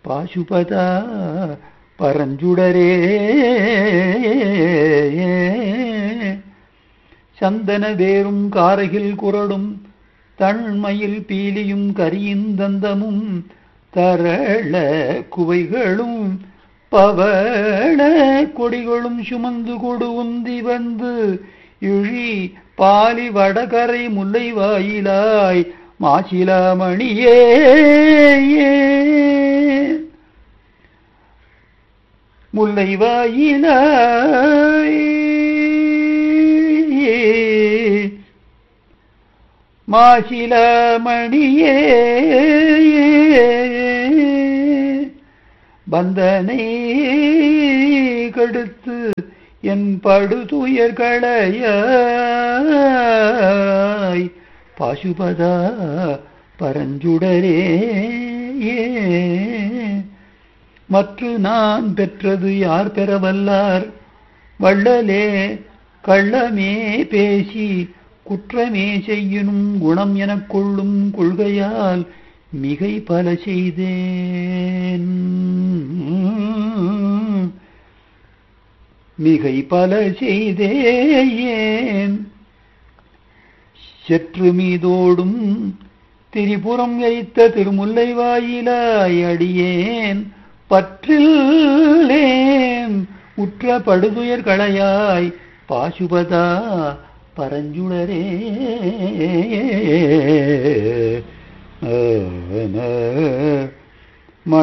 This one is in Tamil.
பாசுபதா பரஞ்சுடரே. சந்தன வேரும் காரகில் குரடும் தன்மயில் பீலியும் கரியிந்தந்தமும் தரள குவைகளும் பவள கொடிகளும் சுமந்து கொடு உந்தி வந்து இழி பாலி வடகரை முல்லை வாயிலாய் மாசிலாமணியே. முல்லை வாயிலாய் மாசிலாமணியே. பந்தனை கடுத்து என் படுதுயர் களையாய் பாசுபதா பரஞ்சுடரே. மற்ற நான் பெற்றது யார் பெறவல்லார் வள்ளலே கள்ளமே பேசி குற்றமே செய்யினும் குணம் எனக் கொள்ளும் கொள்கையால் மிகை பல செய்தேன். மிகை பல செய்தேன். செற்று மீதோடும் திரிபுரம் எய்த்த திருமுல்லை வாயிலாய் அடியேன் பற்றில்லேன் உற்ற படுதுயர் களையாய் பாசுபதா பரஞ்சுடரே. ஆ